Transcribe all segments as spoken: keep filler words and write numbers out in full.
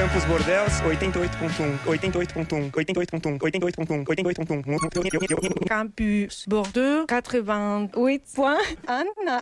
Campus Bordeaux, oitenta e oito ponto um, oitenta e oito ponto um, oitenta e oito ponto um, oitenta e oito ponto um, oitenta e oito ponto um. Campus Bordeaux, quatre-vingt-huit point un.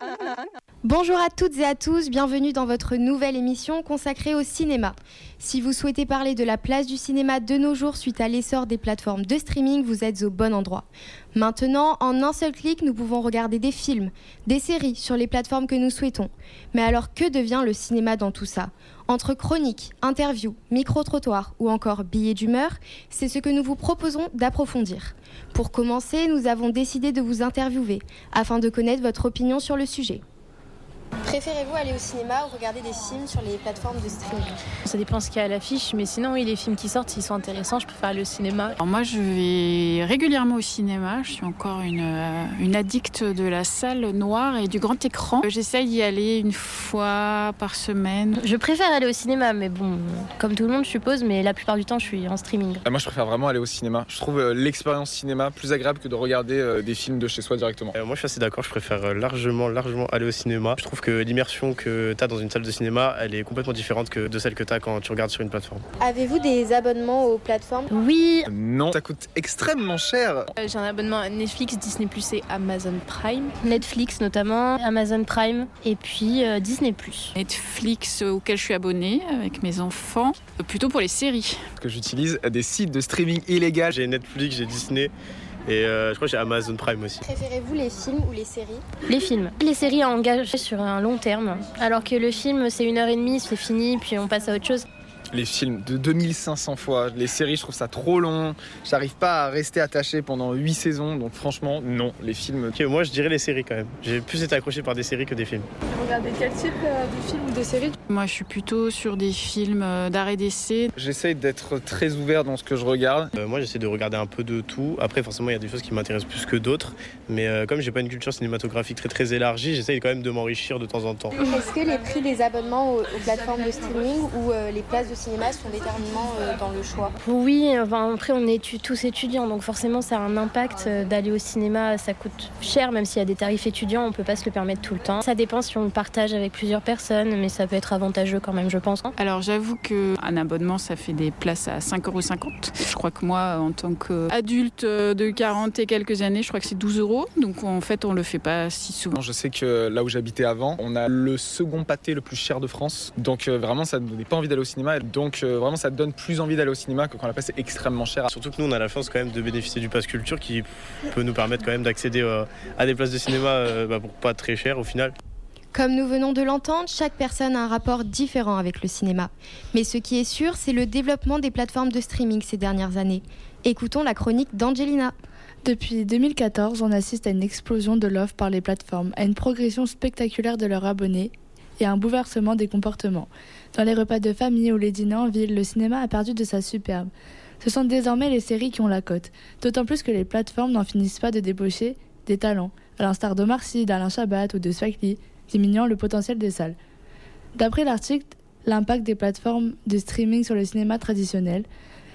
Bonjour à toutes et à tous, bienvenue dans votre nouvelle émission consacrée au cinéma. Si vous souhaitez parler de la place du cinéma de nos jours suite à l'essor des plateformes de streaming, vous êtes au bon endroit. Maintenant, en un seul clic, nous pouvons regarder des films, des séries sur les plateformes que nous souhaitons. Mais alors, que devient le cinéma dans tout ça ? Entre chroniques, interviews, micro-trottoirs ou encore billets d'humeur, c'est ce que nous vous proposons d'approfondir. Pour commencer, nous avons décidé de vous interviewer afin de connaître votre opinion sur le sujet. Préférez-vous aller au cinéma ou regarder des films sur les plateformes de streaming ? Ça dépend ce qu'il y a à l'affiche, mais sinon oui, les films qui sortent, s'ils sont intéressants, je préfère aller au cinéma. Alors moi, je vais régulièrement au cinéma. Je suis encore une, euh, une addicte de la salle noire et du grand écran. J'essaye d'y aller une fois par semaine. Je préfère aller au cinéma, mais bon, comme tout le monde, je suppose, mais la plupart du temps, je suis en streaming. Moi, je préfère vraiment aller au cinéma. Je trouve l'expérience cinéma plus agréable que de regarder des films de chez soi directement. Euh, moi, je suis assez d'accord. Je préfère largement, largement aller au cinéma. Je trouve que l'immersion que tu as dans une salle de cinéma, elle est complètement différente que de celle que tu as quand tu regardes sur une plateforme. Avez-vous des abonnements aux plateformes ? Oui. Non, ça coûte extrêmement cher. Euh, j'ai un abonnement à Netflix, Disney plus, et Amazon Prime. Netflix notamment, Amazon Prime et puis euh, Disney plus. Netflix auquel je suis abonnée avec mes enfants, plutôt pour les séries. Que j'utilise des sites de streaming illégaux. J'ai Netflix, j'ai Disney. Et euh, je crois que j'ai Amazon Prime aussi. Préférez-vous les films ou les séries ? Les films. Les séries engagent sur un long terme, alors que le film, c'est une heure et demie, c'est fini, puis on passe à autre chose. Les films de deux mille cinq cents fois, les séries, je trouve ça trop long. J'arrive pas à rester attaché pendant huit saisons, donc franchement, non, les films... Okay, moi, je dirais les séries quand même. J'ai plus été accroché par des séries que des films. Vous regardez quel type de films ou de séries ? Moi, je suis plutôt sur des films d'arrêt d'essai. J'essaye d'être très ouvert dans ce que je regarde. Euh, moi, j'essaie de regarder un peu de tout. Après, forcément, il y a des choses qui m'intéressent plus que d'autres. Mais euh, comme j'ai pas une culture cinématographique très très élargie, j'essaye quand même de m'enrichir de temps en temps. Est-ce que les prix des abonnements aux, aux plateformes de streaming ou euh, les places de cinéma sont déterminants euh, dans le choix ? Oui, enfin, après on est étu- tous étudiants, donc forcément ça a un impact euh, d'aller au cinéma, ça coûte cher, même s'il y a des tarifs étudiants, on peut pas se le permettre tout le temps. Ça dépend si on le partage avec plusieurs personnes, mais ça peut être avantageux quand même, je pense. Alors j'avoue qu'un abonnement, ça fait des places à cinq euros cinquante. Je crois que moi, en tant qu'adulte de quarante et quelques années, je crois que c'est douze euros, donc en fait on le fait pas si souvent. Je sais que là où j'habitais avant, on a le second pâté le plus cher de France, donc euh, vraiment ça ne donnait pas envie d'aller au cinéma, donc euh, vraiment ça donne plus envie d'aller au cinéma que quand la place est extrêmement chère. Surtout que nous on a la chance quand même de bénéficier du pass culture qui peut nous permettre quand même d'accéder euh, à des places de cinéma euh, bah, pour pas très cher au final. Comme nous venons de l'entendre, chaque personne a un rapport différent avec le cinéma. Mais ce qui est sûr, c'est le développement des plateformes de streaming ces dernières années. Écoutons la chronique d'Angelina. Depuis deux mille quatorze, on assiste à une explosion de l'offre par les plateformes, à une progression spectaculaire de leurs abonnés et à un bouleversement des comportements. Dans les repas de famille ou les dîners en ville, le cinéma a perdu de sa superbe. Ce sont désormais les séries qui ont la cote, d'autant plus que les plateformes n'en finissent pas de débaucher des talents, à l'instar d'Omar Sy, d'Alain Chabat ou de Spike Lee, diminuant le potentiel des salles. D'après l'article « L'impact des plateformes de streaming sur le cinéma traditionnel »,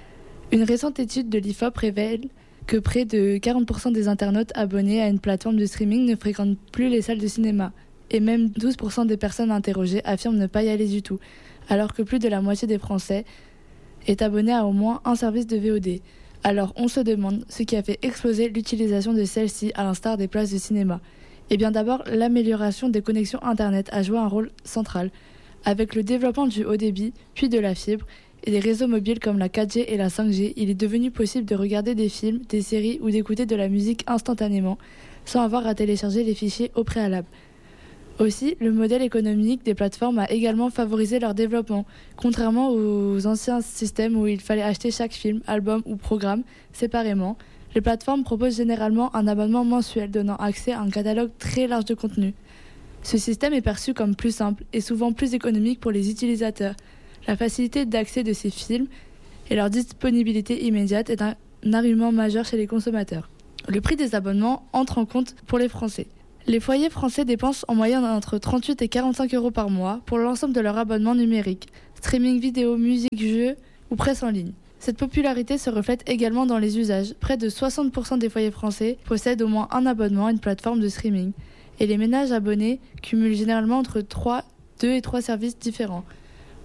une récente étude de l'I F O P révèle que près de quarante pour cent des internautes abonnés à une plateforme de streaming ne fréquentent plus les salles de cinéma. Et même douze pour cent des personnes interrogées affirment ne pas y aller du tout, alors que plus de la moitié des Français est abonné à au moins un service de V O D. Alors on se demande ce qui a fait exploser l'utilisation de celle-ci à l'instar des places de cinéma. Et bien d'abord, l'amélioration des connexions Internet a joué un rôle central. Avec le développement du haut débit, puis de la fibre, et des réseaux mobiles comme la quatre G et la cinq G, il est devenu possible de regarder des films, des séries ou d'écouter de la musique instantanément, sans avoir à télécharger les fichiers au préalable. Aussi, le modèle économique des plateformes a également favorisé leur développement, contrairement aux anciens systèmes où il fallait acheter chaque film, album ou programme séparément. Les plateformes proposent généralement un abonnement mensuel donnant accès à un catalogue très large de contenus. Ce système est perçu comme plus simple et souvent plus économique pour les utilisateurs. La facilité d'accès de ces films et leur disponibilité immédiate est un argument majeur chez les consommateurs. Le prix des abonnements entre en compte pour les Français. Les foyers français dépensent en moyenne entre trente-huit et quarante-cinq euros par mois pour l'ensemble de leur abonnement numérique, streaming vidéo, musique, jeux ou presse en ligne. Cette popularité se reflète également dans les usages. Près de soixante pour cent des foyers français possèdent au moins un abonnement à une plateforme de streaming. Et les ménages abonnés cumulent généralement entre trois, deux et trois services différents.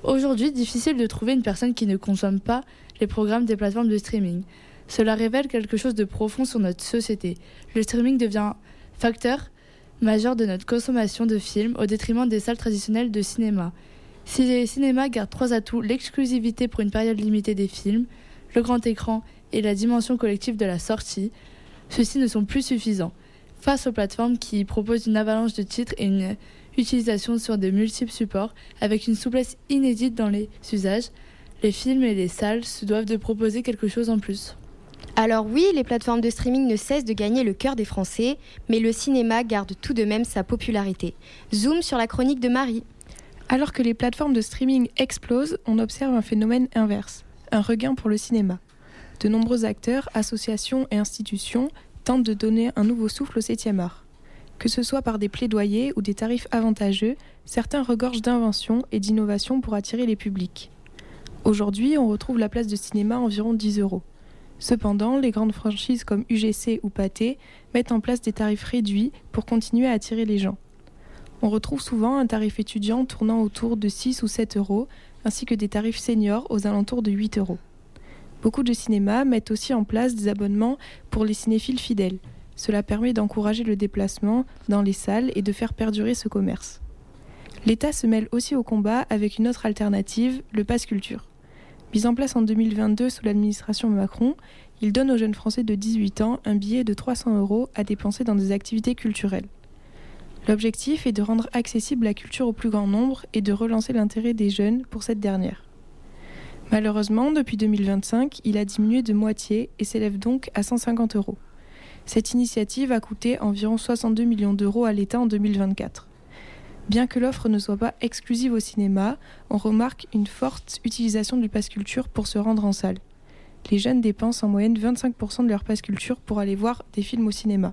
Aujourd'hui, difficile de trouver une personne qui ne consomme pas les programmes des plateformes de streaming. Cela révèle quelque chose de profond sur notre société. Le streaming devient facteur majeur de notre consommation de films au détriment des salles traditionnelles de cinéma. Si les cinémas gardent trois atouts, l'exclusivité pour une période limitée des films, le grand écran et la dimension collective de la sortie, ceux-ci ne sont plus suffisants. Face aux plateformes qui proposent une avalanche de titres et une utilisation sur de multiples supports, avec une souplesse inédite dans les usages, les films et les salles se doivent de proposer quelque chose en plus. Alors oui, les plateformes de streaming ne cessent de gagner le cœur des Français, mais le cinéma garde tout de même sa popularité. Zoom sur la chronique de Marie. Alors que les plateformes de streaming explosent, on observe un phénomène inverse, un regain pour le cinéma. De nombreux acteurs, associations et institutions tentent de donner un nouveau souffle au septième art. Que ce soit par des plaidoyers ou des tarifs avantageux, certains regorgent d'inventions et d'innovations pour attirer les publics. Aujourd'hui, on retrouve la place de cinéma à environ dix euros. Cependant, les grandes franchises comme U G C ou Pathé mettent en place des tarifs réduits pour continuer à attirer les gens. On retrouve souvent un tarif étudiant tournant autour de six ou sept euros, ainsi que des tarifs seniors aux alentours de huit euros. Beaucoup de cinémas mettent aussi en place des abonnements pour les cinéphiles fidèles. Cela permet d'encourager le déplacement dans les salles et de faire perdurer ce commerce. L'État se mêle aussi au combat avec une autre alternative, le Pass Culture. Mis en place en deux mille vingt-deux sous l'administration Macron, il donne aux jeunes Français de dix-huit ans un billet de trois cents euros à dépenser dans des activités culturelles. L'objectif est de rendre accessible la culture au plus grand nombre et de relancer l'intérêt des jeunes pour cette dernière. Malheureusement, depuis deux mille vingt-cinq, il a diminué de moitié et s'élève donc à cent cinquante euros. Cette initiative a coûté environ soixante-deux millions d'euros à l'État en deux mille vingt-quatre. Bien que l'offre ne soit pas exclusive au cinéma, on remarque une forte utilisation du Pass Culture pour se rendre en salle. Les jeunes dépensent en moyenne vingt-cinq pour cent de leur Pass Culture pour aller voir des films au cinéma.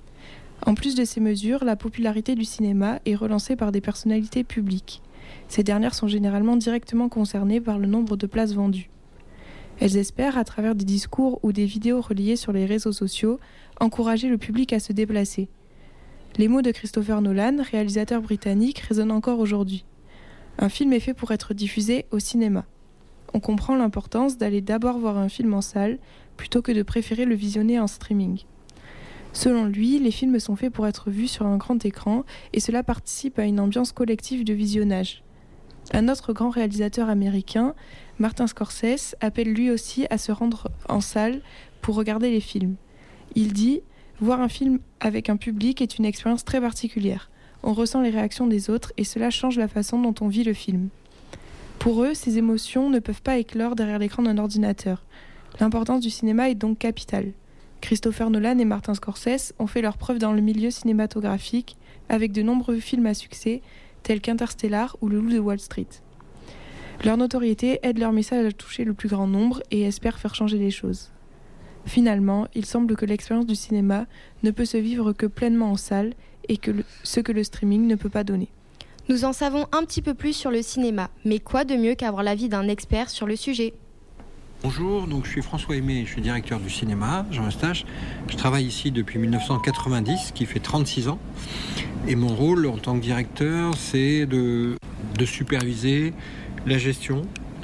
En plus de ces mesures, la popularité du cinéma est relancée par des personnalités publiques. Ces dernières sont généralement directement concernées par le nombre de places vendues. Elles espèrent, à travers des discours ou des vidéos relayées sur les réseaux sociaux, encourager le public à se déplacer. Les mots de Christopher Nolan, réalisateur britannique, résonnent encore aujourd'hui. Un film est fait pour être diffusé au cinéma. On comprend l'importance d'aller d'abord voir un film en salle plutôt que de préférer le visionner en streaming. Selon lui, les films sont faits pour être vus sur un grand écran et cela participe à une ambiance collective de visionnage. Un autre grand réalisateur américain, Martin Scorsese, appelle lui aussi à se rendre en salle pour regarder les films. Il dit « Voir un film avec un public est une expérience très particulière. On ressent les réactions des autres et cela change la façon dont on vit le film. » Pour eux, ces émotions ne peuvent pas éclore derrière l'écran d'un ordinateur. L'importance du cinéma est donc capitale. Christopher Nolan et Martin Scorsese ont fait leurs preuves dans le milieu cinématographique avec de nombreux films à succès tels qu'Interstellar ou Le Loup de Wall Street. Leur notoriété aide leur message à toucher le plus grand nombre et espère faire changer les choses. Finalement, il semble que l'expérience du cinéma ne peut se vivre que pleinement en salle et que le, ce que le streaming ne peut pas donner. Nous en savons un petit peu plus sur le cinéma, mais quoi de mieux qu'avoir l'avis d'un expert sur le sujet ? Bonjour, donc je suis François Aimé, je suis directeur du cinéma, Jean Eustache. Je travaille ici depuis dix-neuf cent quatre-vingt-dix, qui fait trente-six ans. Et mon rôle en tant que directeur, c'est de, de superviser la gestion,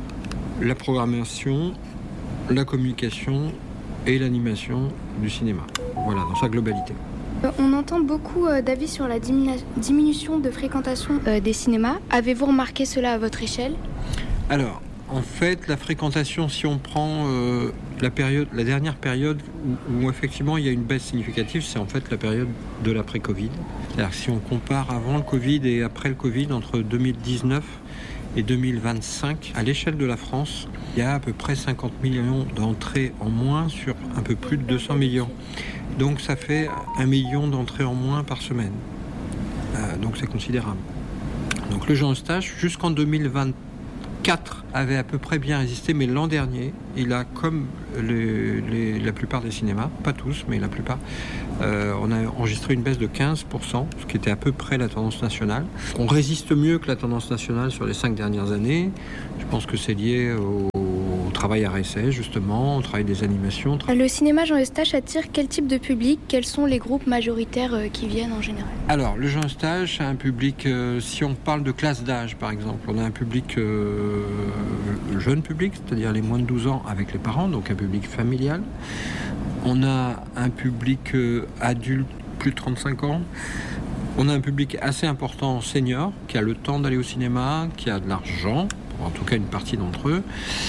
la programmation, la communication et l'animation du cinéma. Voilà, dans sa globalité. On entend beaucoup d'avis sur la diminu- diminution de fréquentation des cinémas. Avez-vous remarqué cela à votre échelle ? Alors, en fait, la fréquentation, si on prend euh, la, période, la dernière période où, où effectivement il y a une baisse significative, c'est en fait la période de l'après-Covid. C'est-à-dire que si on compare avant le Covid et après le Covid, entre deux mille dix-neuf et deux mille vingt-cinq, à l'échelle de la France, il y a à peu près cinquante millions d'entrées en moins sur un peu plus de deux cents millions. Donc ça fait un million d'entrées en moins par semaine. Euh, donc c'est considérable. Donc le Jean Eustache, jusqu'en deux mille vingt-quatre, avait à peu près bien résisté, mais l'an dernier, il a, comme les, les, la plupart des cinémas, pas tous, mais la plupart, euh, on a enregistré une baisse de quinze pour cent, ce qui était à peu près la tendance nationale. On résiste mieux que la tendance nationale sur les cinq dernières années. Je pense que c'est lié au, au travaille à Ressay, justement, on travaille des animations. Tra... Le cinéma Jean Eustache attire quel type de public? Quels sont les groupes majoritaires euh, qui viennent en général? Alors, le Jean Eustache a un public, euh, si on parle de classe d'âge, par exemple, on a un public euh, jeune public, c'est-à-dire les moins de douze ans avec les parents, donc un public familial. On a un public euh, adulte, plus de trente-cinq ans. On a un public assez important senior, qui a le temps d'aller au cinéma, qui a de l'argent, en tout cas une partie d'entre eux.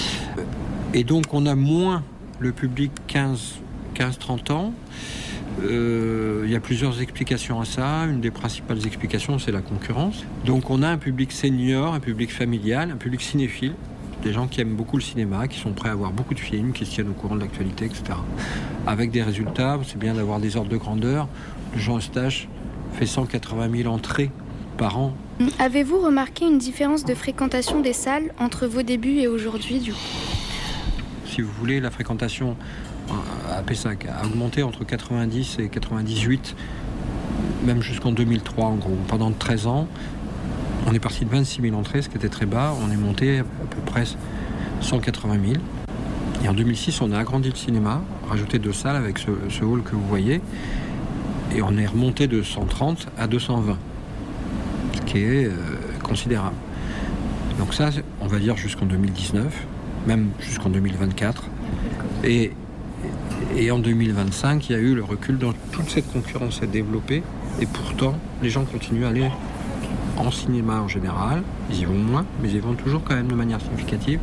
Et donc on a moins le public quinze trente ans. Euh, il y a plusieurs explications à ça. Une des principales explications, c'est la concurrence. Donc on a un public senior, un public familial, un public cinéphile, des gens qui aiment beaucoup le cinéma, qui sont prêts à voir beaucoup de films, qui se tiennent au courant de l'actualité, et cetera. Avec des résultats, c'est bien d'avoir des ordres de grandeur. Le Jean Eustache fait cent quatre-vingt mille entrées par an. Avez-vous remarqué une différence de fréquentation des salles entre vos débuts et aujourd'hui, du coup? Si vous voulez, la fréquentation à Pessac a augmenté entre quatre-vingt-dix et quatre-vingt-dix-huit, même jusqu'en deux mille trois en gros. Pendant treize ans, on est parti de vingt-six mille entrées, ce qui était très bas. On est monté à peu près cent quatre-vingt mille. Et en deux mille six, on a agrandi le cinéma, rajouté deux salles avec ce, ce hall que vous voyez. Et on est remonté de cent trente à deux cent vingt, ce qui est euh, considérable. Donc ça, on va dire jusqu'en deux mille dix-neuf, même jusqu'en deux mille vingt-quatre. Et, et en deux mille vingt-cinq, il y a eu le recul dans toute cette concurrence s'est développée. Et pourtant, les gens continuent à aller en cinéma en général. Ils y vont moins, mais ils y vont toujours quand même de manière significative.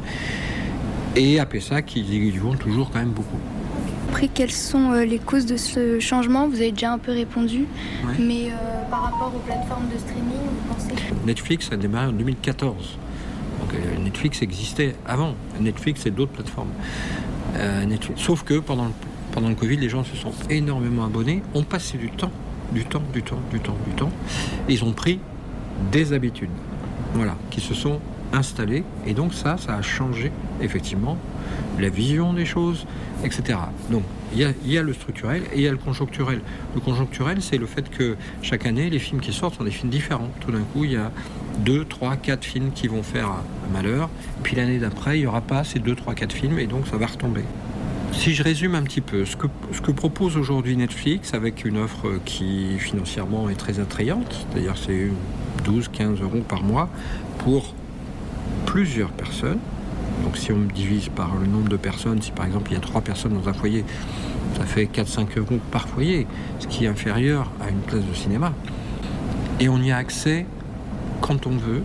Et à Pessac, ils y vont toujours quand même beaucoup. Après, quelles sont euh, les causes de ce changement? Vous avez déjà un peu répondu, ouais. mais euh, par rapport aux plateformes de streaming, vous pensez que... Netflix a démarré en deux mille quatorze. Donc, euh, Netflix existait avant. Netflix et d'autres plateformes. Euh, Netflix. Sauf que pendant le, pendant le Covid, les gens se sont énormément abonnés, ont passé du temps, du temps, du temps, du temps, du temps. Et ils ont pris des habitudes, voilà, qui se sont installées. Et donc ça, ça a changé, effectivement, la vision des choses, et cetera. Donc, il y a, il y a le structurel et il y a le conjoncturel. Le conjoncturel, c'est le fait que chaque année, les films qui sortent sont des films différents. Tout d'un coup, il y a deux, trois, quatre films qui vont faire un malheur. Et puis l'année d'après, il n'y aura pas ces deux, trois, quatre films et donc ça va retomber. Si je résume un petit peu, ce que, ce que propose aujourd'hui Netflix, avec une offre qui financièrement est très attrayante, c'est-à-dire c'est douze à quinze euros par mois pour plusieurs personnes. Donc si on divise par le nombre de personnes, si par exemple il y a trois personnes dans un foyer, ça fait quatre à cinq euros par foyer, ce qui est inférieur à une place de cinéma. Et on y a accès quand on veut,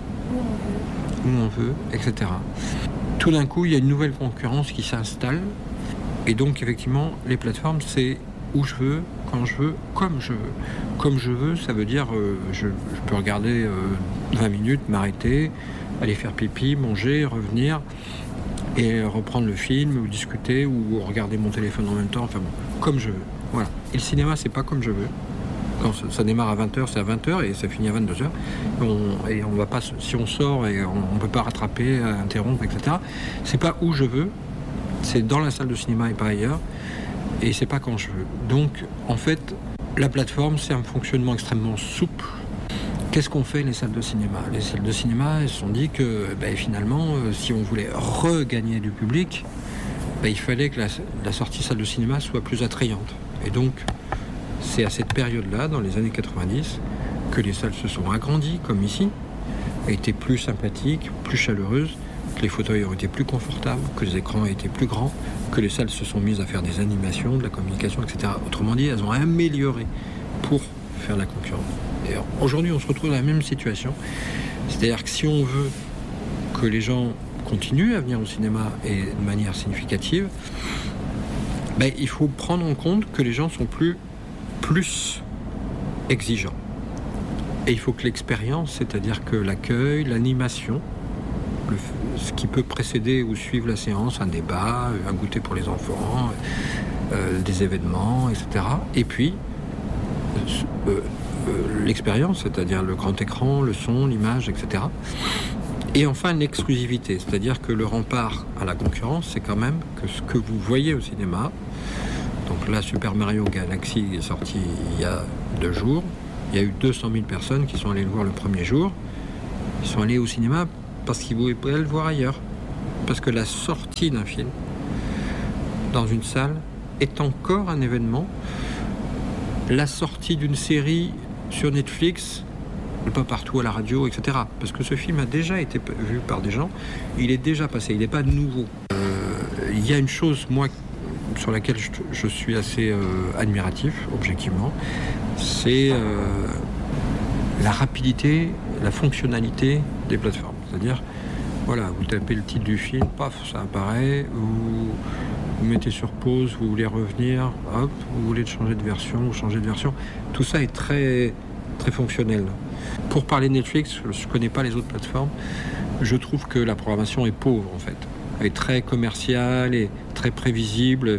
où on veut, et cetera. Tout d'un coup, il y a une nouvelle concurrence qui s'installe. Et donc effectivement, les plateformes, c'est où je veux, quand je veux, comme je veux. Comme je veux, ça veut dire euh, je, je peux regarder euh, vingt minutes, m'arrêter, aller faire pipi, manger, revenir et reprendre le film, ou discuter, ou regarder mon téléphone en même temps, enfin bon, comme je veux. Voilà. Et le cinéma, c'est pas comme je veux. Quand ça, ça démarre à vingt heures, c'est à vingt heures et ça finit à vingt-deux heures. Et on, et on va pas, si on sort et on ne peut pas rattraper, interrompre, et cetera. C'est pas où je veux, c'est dans la salle de cinéma et pas ailleurs. Et c'est pas quand je veux. Donc, en fait, la plateforme, c'est un fonctionnement extrêmement souple. Qu'est-ce qu'on fait les salles de cinéma? Les salles de cinéma, elles se sont dit que ben, finalement, euh, si on voulait regagner du public, ben, il fallait que la, la sortie salle de cinéma soit plus attrayante. Et donc, c'est à cette période-là, dans les années quatre-vingt-dix, que les salles se sont agrandies, comme ici, étaient plus sympathiques, plus chaleureuses, que les fauteuils ont été plus confortables, que les écrans ont été plus grands, que les salles se sont mises à faire des animations, de la communication, et cetera. Autrement dit, elles ont amélioré pour faire la concurrence. Et aujourd'hui, on se retrouve dans la même situation. C'est-à-dire que si on veut que les gens continuent à venir au cinéma et de manière significative, ben, il faut prendre en compte que les gens sont plus, plus exigeants. Et il faut que l'expérience, c'est-à-dire que l'accueil, l'animation, le, ce qui peut précéder ou suivre la séance, un débat, un goûter pour les enfants, euh, des événements, et cetera. Et puis, euh, euh, l'expérience, c'est-à-dire le grand écran, le son, l'image, et cetera. Et enfin, l'exclusivité, c'est-à-dire que le rempart à la concurrence, c'est quand même que ce que vous voyez au cinéma, donc là, Super Mario Galaxy est sorti il y a deux jours, il y a eu deux cent mille personnes qui sont allées le voir le premier jour, ils sont allés au cinéma parce qu'ils voulaient le voir ailleurs. parce que la sortie d'un film dans une salle est encore un événement. La sortie d'une série sur Netflix, pas partout à la radio, et cetera. Parce que ce film a déjà été vu par des gens, il est déjà passé, il n'est pas nouveau. Euh, il y a une chose, moi, sur laquelle je, je suis assez euh, admiratif, objectivement, c'est euh, la rapidité, la fonctionnalité des plateformes. C'est-à-dire, voilà, vous tapez le titre du film, paf, ça apparaît, vous, vous mettez sur pause, vous voulez revenir, hop, vous voulez changer de version, vous changez de version. Tout ça est très, très fonctionnel. Pour parler de Netflix, je ne connais pas les autres plateformes, je trouve que la programmation est pauvre, en fait. Elle est très commerciale et très prévisible.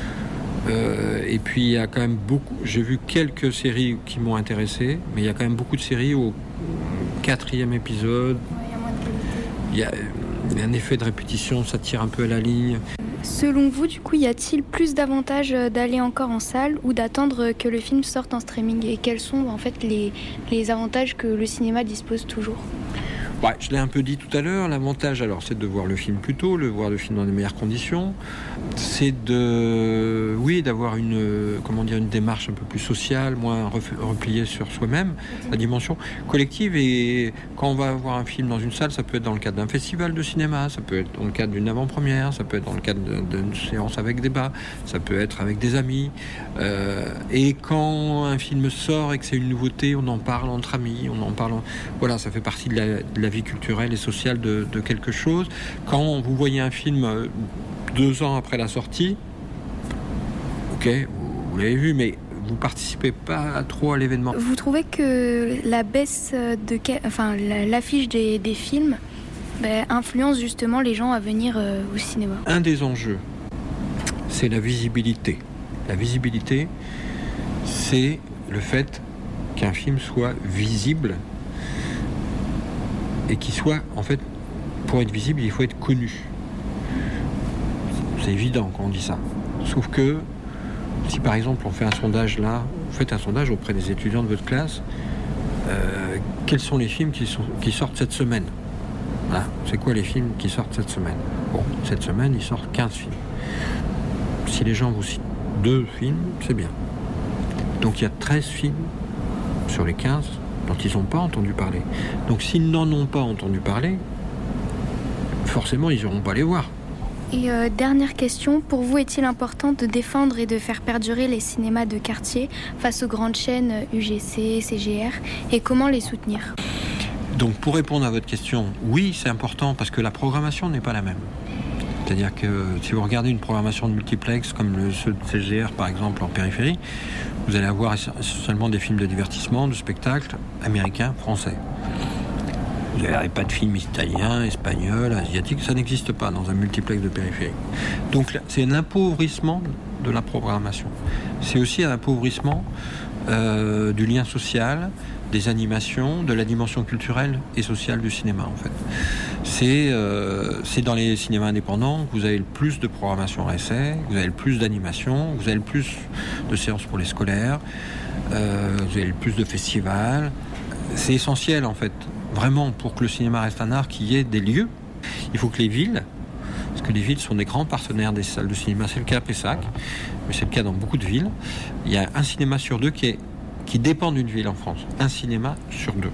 Euh, et puis, il y a quand même beaucoup... J'ai vu quelques séries qui m'ont intéressé, mais il y a quand même beaucoup de séries au quatrième épisode. Il y a un effet de répétition, ça tire un peu à la ligne. Selon vous, du coup, y a-t-il plus d'avantages d'aller encore en salle ou d'attendre que le film sorte en streaming? Et quels sont en fait les, les avantages que le cinéma dispose toujours? Ouais, je l'ai un peu dit tout à l'heure, l'avantage, alors, c'est de voir le film plus tôt, de voir le film dans les meilleures conditions. C'est de, oui, d'avoir une, comment dire, une démarche un peu plus sociale, moins repliée sur soi-même, la dimension collective. Et quand on va voir un film dans une salle, ça peut être dans le cadre d'un festival de cinéma, ça peut être dans le cadre d'une avant-première, ça peut être dans le cadre d'une séance avec débat, ça peut être avec des amis. Euh, et quand un film sort et que c'est une nouveauté, on en parle entre amis, on en parle, en... voilà, ça fait partie de la, de la vie culturelle et sociale de, de quelque chose. Quand vous voyez un film deux ans après la sortie, ok, vous, vous l'avez vu, mais vous participez pas trop à l'événement. Vous trouvez que la baisse de, enfin, l'affiche des, des films bah, influence justement les gens à venir euh, au cinéma? Un des enjeux, c'est la visibilité. La visibilité, c'est le fait qu'un film soit visible et qu'il soit, en fait, pour être visible, il faut être connu. C'est évident quand on dit ça. Sauf que, si par exemple on fait un sondage là, vous faites un sondage auprès des étudiants de votre classe, euh, quels sont les films qui, sont, qui sortent cette semaine? Voilà. C'est quoi les films qui sortent cette semaine? Bon, cette semaine, ils sortent quinze films. Si les gens vous citent deux films, c'est bien. Donc il y a treize films sur les quinze dont ils n'ont pas entendu parler. Donc s'ils n'en ont pas entendu parler, forcément ils n'iront pas les voir. Et euh, dernière question, pour vous est-il important de défendre et de faire perdurer les cinémas de quartier face aux grandes chaînes U G C, C G R, et comment les soutenir? Donc pour répondre à votre question, oui c'est important parce que la programmation n'est pas la même. C'est-à-dire que si vous regardez une programmation de multiplex comme le ceux de C G R par exemple en périphérie, vous allez avoir essentiellement des films de divertissement, de spectacles américains, français. Vous n'avez pas de films italiens, espagnols, asiatiques, ça n'existe pas dans un multiplex de périphérie. Donc c'est un appauvrissement de la programmation. C'est aussi un appauvrissement euh, du lien social, des animations, de la dimension culturelle et sociale du cinéma en fait. C'est, euh, c'est dans les cinémas indépendants que vous avez le plus de programmation à essai, vous avez le plus d'animation, vous avez le plus de séances pour les scolaires, euh, vous avez le plus de festivals. C'est essentiel en fait, vraiment pour que le cinéma reste un art, qu'il y ait des lieux. Il faut que les villes, parce que les villes sont des grands partenaires des salles de cinéma, c'est le cas à Pessac, mais c'est le cas dans beaucoup de villes. Il y a un cinéma sur deux qui est qui dépend d'une ville en France. Un cinéma sur deux.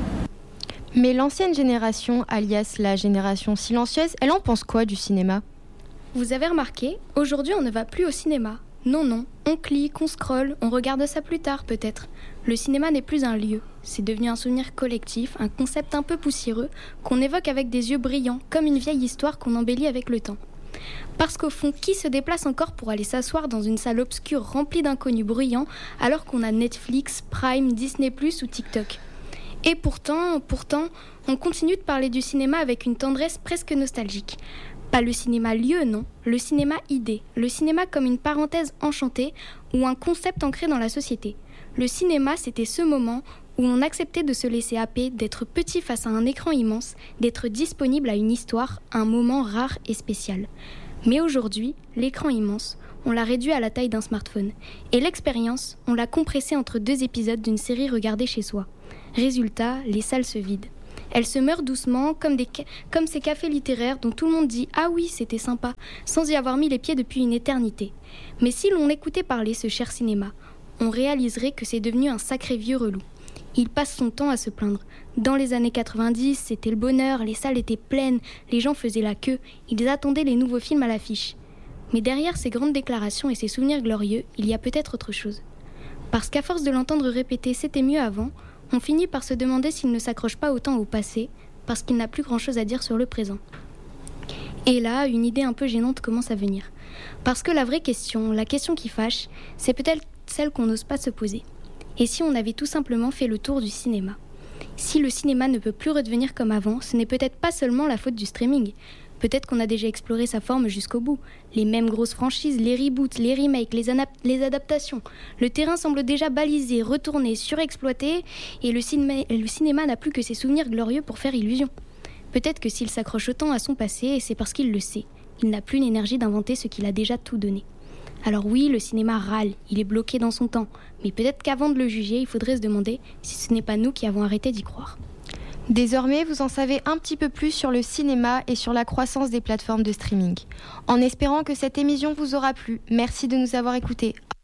Mais l'ancienne génération, alias la génération silencieuse, elle en pense quoi du cinéma? Vous avez remarqué, aujourd'hui on ne va plus au cinéma. Non, non, on clique, on scrolle, on regarde ça plus tard peut-être. Le cinéma n'est plus un lieu, c'est devenu un souvenir collectif, un concept un peu poussiéreux qu'on évoque avec des yeux brillants, comme une vieille histoire qu'on embellit avec le temps. Parce qu'au fond, qui se déplace encore pour aller s'asseoir dans une salle obscure remplie d'inconnus bruyants alors qu'on a Netflix, Prime, Disney plus, ou TikTok? Et pourtant, pourtant, on continue de parler du cinéma avec une tendresse presque nostalgique. Pas le cinéma lieu, non, le cinéma idée, le cinéma comme une parenthèse enchantée ou un concept ancré dans la société. Le cinéma, c'était ce moment où on acceptait de se laisser happer, d'être petit face à un écran immense, d'être disponible à une histoire, un moment rare et spécial. Mais aujourd'hui, l'écran immense, on l'a réduit à la taille d'un smartphone. Et l'expérience, on l'a compressée entre deux épisodes d'une série regardée chez soi. Résultat, les salles se vident. Elle se meurt doucement, comme, des, comme ces cafés littéraires dont tout le monde dit « Ah oui, c'était sympa », sans y avoir mis les pieds depuis une éternité. Mais si l'on écoutait parler ce cher cinéma, on réaliserait que c'est devenu un sacré vieux relou. Il passe son temps à se plaindre. Dans les années quatre-vingt-dix, c'était le bonheur, les salles étaient pleines, les gens faisaient la queue, ils attendaient les nouveaux films à l'affiche. Mais derrière ces grandes déclarations et ces souvenirs glorieux, il y a peut-être autre chose. Parce qu'à force de l'entendre répéter « c'était mieux avant », on finit par se demander s'il ne s'accroche pas autant au passé, parce qu'il n'a plus grand-chose à dire sur le présent. Et là, une idée un peu gênante commence à venir. Parce que la vraie question, la question qui fâche, c'est peut-être celle qu'on n'ose pas se poser. Et si on avait tout simplement fait le tour du cinéma ? Si le cinéma ne peut plus redevenir comme avant, ce n'est peut-être pas seulement la faute du streaming. Peut-être qu'on a déjà exploré sa forme jusqu'au bout. Les mêmes grosses franchises, les reboots, les remakes, les, anap- les adaptations. Le terrain semble déjà balisé, retourné, surexploité, et le cinéma, le cinéma n'a plus que ses souvenirs glorieux pour faire illusion. Peut-être que s'il s'accroche autant à son passé, c'est parce qu'il le sait. Il n'a plus l'énergie d'inventer ce qu'il a déjà tout donné. Alors oui, le cinéma râle, il est bloqué dans son temps. Mais peut-être qu'avant de le juger, il faudrait se demander si ce n'est pas nous qui avons arrêté d'y croire. Désormais, vous en savez un petit peu plus sur le cinéma et sur la croissance des plateformes de streaming. En espérant que cette émission vous aura plu, merci de nous avoir écoutés.